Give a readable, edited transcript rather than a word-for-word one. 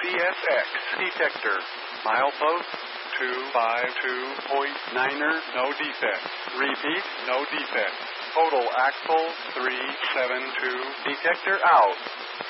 CSX detector. Milepost 252.9er, no defect. Repeat, no defect. Total axle 372. Detector out.